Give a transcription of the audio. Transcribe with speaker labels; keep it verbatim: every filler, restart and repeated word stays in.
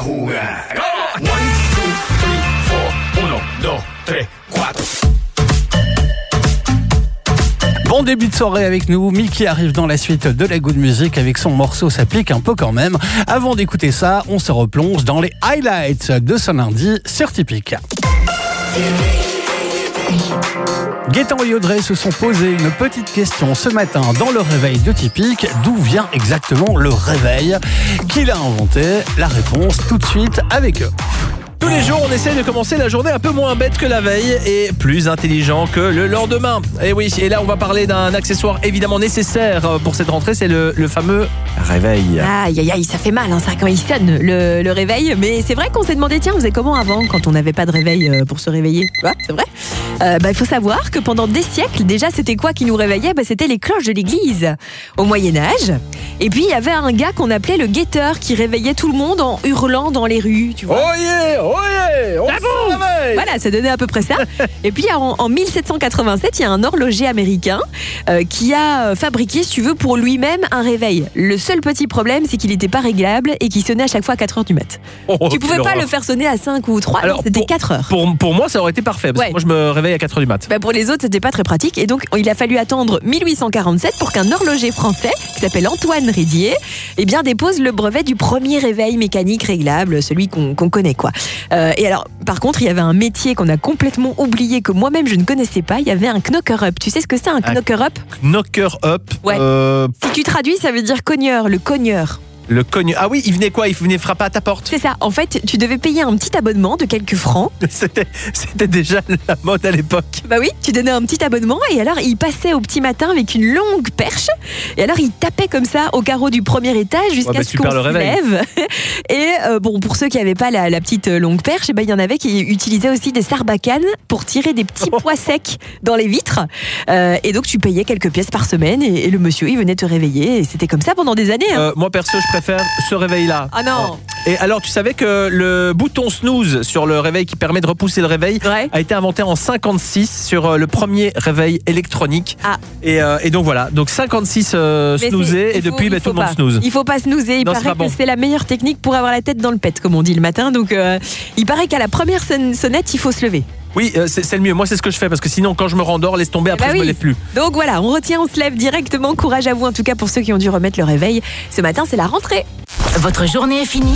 Speaker 1: jugar. One, two, three, four. Uno, dos, tres, cuatro.
Speaker 2: Bon début de soirée avec nous, Mickey arrive dans la suite de la Good Music avec son morceau Ça pique un peu quand même. Avant d'écouter ça, on se replonge dans les highlights de ce lundi sur Typique. Gaëtan et Audrey se sont posé une petite question ce matin dans le réveil de Typique. D'où vient exactement le réveil? Qui l'a inventé? La réponse tout de suite avec eux.
Speaker 3: Tous les jours, on essaie de commencer la journée un peu moins bête que la veille et plus intelligent que le lendemain. Et oui, et là, on va parler d'un accessoire évidemment nécessaire pour cette rentrée, c'est le, le fameux réveil.
Speaker 4: Aïe, aïe, aïe, ça fait mal, hein, ça, quand il sonne, le, le réveil. Mais c'est vrai qu'on s'est demandé, tiens, on faisait comment avant, quand on n'avait pas de réveil pour se réveiller? Tu vois, c'est vrai. Euh, bah, il faut savoir que pendant des siècles, déjà, c'était quoi qui nous réveillait? Bah, c'était les cloches de l'église, au Moyen-Âge. Et puis, il y avait un gars qu'on appelait le guetteur qui réveillait tout le monde en hurlant dans les rues, tu vois.
Speaker 3: Oh yeah, oh yeah, on se réveille.
Speaker 4: Voilà, ça donnait à peu près ça. Et puis, en, en mille sept cent quatre-vingt-sept, il y a un horloger américain euh, qui a fabriqué, si tu veux, pour lui-même un réveil. Le seul petit problème, c'est qu'il n'était pas réglable et qu'il sonnait à chaque fois à quatre heures du mat.
Speaker 3: Oh,
Speaker 4: tu pouvais pas
Speaker 3: horreur.
Speaker 4: le faire sonner à cinq ou trois,
Speaker 3: Alors,
Speaker 4: non, c'était
Speaker 3: pour-
Speaker 4: quatre heures.
Speaker 3: Pour, pour moi, ça aurait été parfait, parce
Speaker 4: Ouais.
Speaker 3: que moi, je me réveille à quatre heures du mat.
Speaker 4: Bah pour les autres, c'était pas très pratique. Et donc, il a fallu attendre mille huit cent quarante-sept pour qu'un horloger français, qui s'appelle Antoine Rédier, eh bien, dépose le brevet du premier réveil mécanique réglable, celui qu'on qu'on connaît, quoi. Euh, et alors, par contre, il y avait un métier qu'on a complètement oublié, que moi-même je ne connaissais pas. Il y avait un knocker-up. Tu sais ce que c'est, un
Speaker 3: Un-
Speaker 4: knocker-up?
Speaker 3: Knocker up.
Speaker 4: Ouais.
Speaker 3: euh,
Speaker 4: Si tu traduis, ça veut dire cogneur, le cogneur.
Speaker 3: le cogne. Ah oui, il venait quoi? Il venait frapper à ta porte.
Speaker 4: C'est ça. En fait, tu devais payer un petit abonnement de quelques francs.
Speaker 3: C'était, c'était déjà la mode à l'époque.
Speaker 4: Bah oui, tu donnais un petit abonnement et alors il passait au petit matin avec une longue perche et alors il tapait comme ça au carreau du premier étage jusqu'à
Speaker 3: Ouais, bah,
Speaker 4: ce
Speaker 3: tu
Speaker 4: qu'on
Speaker 3: perds le
Speaker 4: se
Speaker 3: réveil.
Speaker 4: lève. Et euh, bon, pour ceux qui n'avaient pas la, la petite euh, longue perche, eh ben, il y en avait qui utilisaient aussi des sarbacanes pour tirer des petits pois secs dans les vitres. Euh, et donc tu payais quelques pièces par semaine et, et le monsieur il venait te réveiller et c'était comme ça pendant des années. Hein.
Speaker 3: Euh, moi perso, je préfère ce réveil-là.
Speaker 4: Ah non.
Speaker 3: Et alors, tu savais que le bouton snooze sur le réveil qui permet de repousser le réveil
Speaker 4: Ouais.
Speaker 3: a été inventé en cinquante-six sur euh, le premier réveil électronique.
Speaker 4: Ah.
Speaker 3: Et, euh, et donc voilà, donc cinquantasix euh,
Speaker 4: Mais
Speaker 3: snoozés
Speaker 4: c'est-
Speaker 3: et
Speaker 4: il faut-
Speaker 3: depuis
Speaker 4: il
Speaker 3: bah,
Speaker 4: faut
Speaker 3: tout le monde
Speaker 4: pas.
Speaker 3: snooze.
Speaker 4: Il faut pas snoozer, il
Speaker 3: Non, c'est
Speaker 4: paraît
Speaker 3: pas bon.
Speaker 4: que c'est la meilleure technique pour avoir la tête dans le pet, comme on dit le matin. Donc euh, il paraît qu'à la première sonne- sonnette, il faut se lever.
Speaker 3: Oui, euh, c'est, c'est le mieux. Moi, c'est ce que je fais parce que sinon, quand je me rendors, laisse tomber, après
Speaker 4: Bah
Speaker 3: je me
Speaker 4: oui.
Speaker 3: lève plus.
Speaker 4: Donc voilà, on retient, on se lève directement. Courage à vous, en tout cas pour ceux qui ont dû remettre le réveil. Ce matin, c'est la rentrée.
Speaker 5: Votre journée est finie?